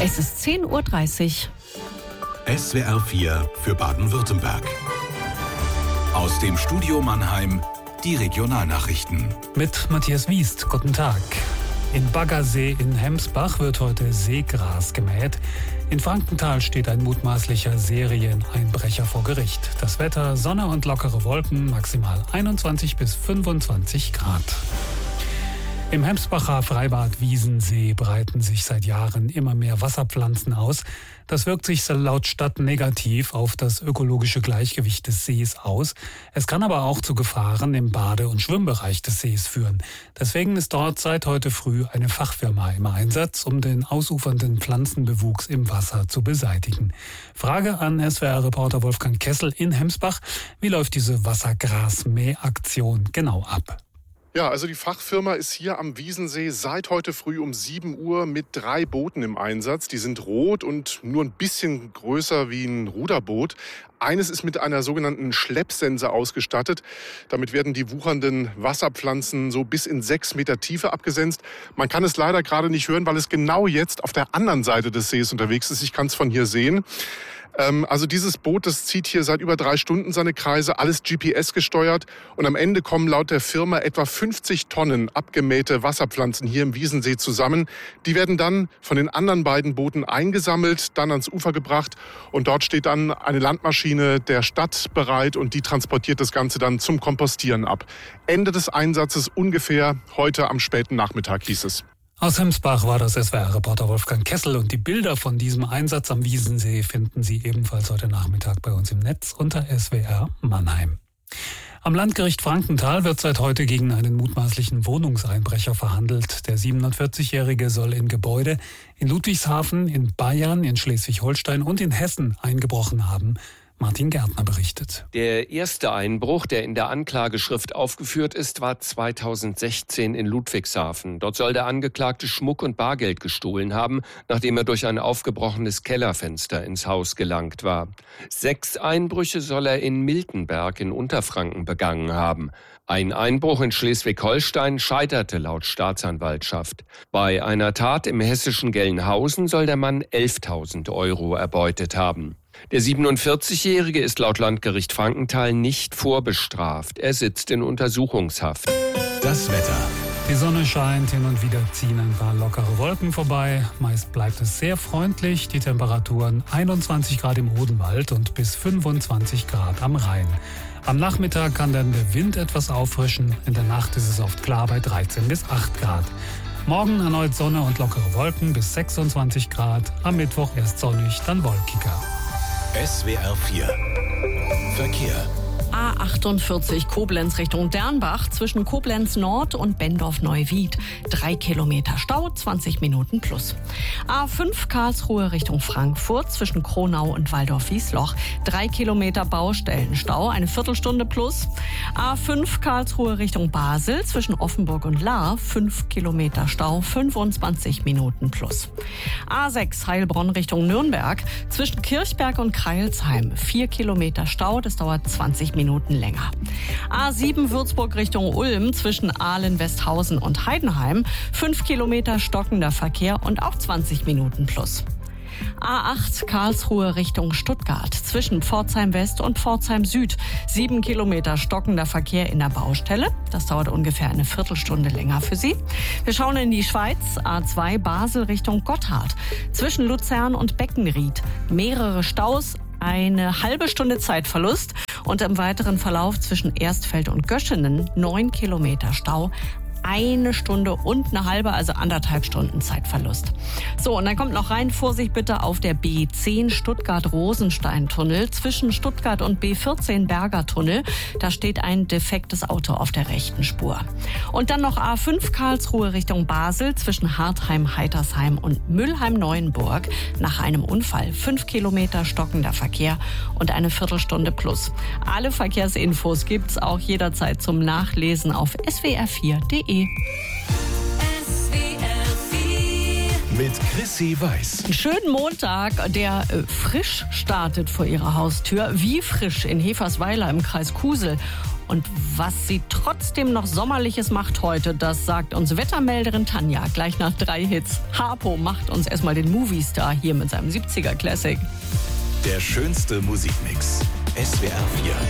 Es ist 10:30 Uhr. SWR 4 für Baden-Württemberg. Aus dem Studio Mannheim die Regionalnachrichten. Mit Matthias Wiest, guten Tag. In Baggersee in Hemsbach wird heute Seegras gemäht. In Frankenthal steht ein mutmaßlicher Serieneinbrecher vor Gericht. Das Wetter: Sonne und lockere Wolken, maximal 21 bis 25 Grad. Im Hemsbacher Freibad Wiesensee breiten sich seit Jahren immer mehr Wasserpflanzen aus. Das wirkt sich laut Stadt negativ auf das ökologische Gleichgewicht des Sees aus. Es kann aber auch zu Gefahren im Bade- und Schwimmbereich des Sees führen. Deswegen ist dort seit heute früh eine Fachfirma im Einsatz, um den ausufernden Pflanzenbewuchs im Wasser zu beseitigen. Frage an SWR-Reporter Wolfgang Kessel in Hemsbach: Wie läuft diese Wassergrasmähaktion genau ab? Ja, also die Fachfirma ist hier am Wiesensee seit heute früh um 7 Uhr mit 3 Booten im Einsatz. Die sind rot und nur ein bisschen größer wie ein Ruderboot. Eines ist mit einer sogenannten Schleppsense ausgestattet. Damit werden die wuchernden Wasserpflanzen so bis in 6 Meter Tiefe abgesenzt. Man kann es leider gerade nicht hören, weil es genau jetzt auf der anderen Seite des Sees unterwegs ist. Ich kann es von hier sehen. Also dieses Boot, das zieht hier seit über 3 Stunden seine Kreise, alles GPS gesteuert. Und am Ende kommen laut der Firma etwa 50 Tonnen abgemähte Wasserpflanzen hier im Wiesensee zusammen. Die werden dann von den anderen beiden Booten eingesammelt, dann ans Ufer gebracht. Und dort steht dann eine Landmaschine der Stadt bereit und die transportiert das Ganze dann zum Kompostieren ab. Ende des Einsatzes ungefähr heute am späten Nachmittag, hieß es. Aus Hemsbach war das SWR-Reporter Wolfgang Kessel, und die Bilder von diesem Einsatz am Wiesensee finden Sie ebenfalls heute Nachmittag bei uns im Netz unter SWR Mannheim. Am Landgericht Frankenthal wird seit heute gegen einen mutmaßlichen Wohnungseinbrecher verhandelt. Der 47-Jährige soll in Gebäude in Ludwigshafen, in Bayern, in Schleswig-Holstein und in Hessen eingebrochen haben. Martin Gärtner berichtet. Der erste Einbruch, der in der Anklageschrift aufgeführt ist, war 2016 in Ludwigshafen. Dort soll der Angeklagte Schmuck und Bargeld gestohlen haben, nachdem er durch ein aufgebrochenes Kellerfenster ins Haus gelangt war. 6 Einbrüche soll er in Miltenberg in Unterfranken begangen haben. Ein Einbruch in Schleswig-Holstein scheiterte laut Staatsanwaltschaft. Bei einer Tat im hessischen Gelnhausen soll der Mann 11.000 € erbeutet haben. Der 47-Jährige ist laut Landgericht Frankenthal nicht vorbestraft. Er sitzt in Untersuchungshaft. Das Wetter. Die Sonne scheint, hin und wieder ziehen ein paar lockere Wolken vorbei. Meist bleibt es sehr freundlich. Die Temperaturen 21 Grad im Odenwald und bis 25 Grad am Rhein. Am Nachmittag kann dann der Wind etwas auffrischen. In der Nacht ist es oft klar bei 13 bis 8 Grad. Morgen erneut Sonne und lockere Wolken bis 26 Grad. Am Mittwoch erst sonnig, dann wolkiger. SWR 4 Verkehr. A48 Koblenz Richtung Dernbach zwischen Koblenz Nord und Bendorf-Neuwied. 3 Kilometer Stau, 20 Minuten plus. A5 Karlsruhe Richtung Frankfurt zwischen Kronau und Waldorf-Wiesloch. 3 Kilometer Baustellenstau, eine Viertelstunde plus. A5 Karlsruhe Richtung Basel zwischen Offenburg und Lahr. 5 Kilometer Stau, 25 Minuten plus. A6 Heilbronn Richtung Nürnberg zwischen Kirchberg und Kreilsheim. 4 Kilometer Stau, das dauert 20 Minuten länger. A7 Würzburg Richtung Ulm zwischen Ahlen-Westhausen und Heidenheim. 5 Kilometer stockender Verkehr und auch 20 Minuten plus. A8 Karlsruhe Richtung Stuttgart zwischen Pforzheim West und Pforzheim Süd. 7 Kilometer stockender Verkehr in der Baustelle. Das dauert ungefähr eine Viertelstunde länger für Sie. Wir schauen in die Schweiz. A2 Basel Richtung Gotthard zwischen Luzern und Beckenried. Mehrere Staus, eine halbe Stunde Zeitverlust und im weiteren Verlauf zwischen Erstfeld und Göschenen 9 Kilometer Stau. 1 Stunde und eine halbe, also 1,5 Stunden Zeitverlust. So, und dann kommt noch rein, Vorsicht bitte auf der B10 Stuttgart-Rosenstein-Tunnel zwischen Stuttgart und B14 Berger-Tunnel. Da steht ein defektes Auto auf der rechten Spur. Und dann noch A5 Karlsruhe Richtung Basel zwischen Hartheim-Heitersheim und Mülheim-Neuenburg. Nach einem Unfall 5 Kilometer stockender Verkehr und eine Viertelstunde plus. Alle Verkehrsinfos gibt's auch jederzeit zum Nachlesen auf swr4.de. Mit Chrissy Weiß. Einen schönen Montag, der frisch startet vor Ihrer Haustür. Wie frisch in Hefersweiler im Kreis Kusel. Und was sie trotzdem noch Sommerliches macht heute, das sagt uns Wettermelderin Tanja gleich nach 3 Hits. Harpo macht uns erstmal den Movie-Star hier mit seinem 70er Classic. Der schönste Musikmix. SWR 4.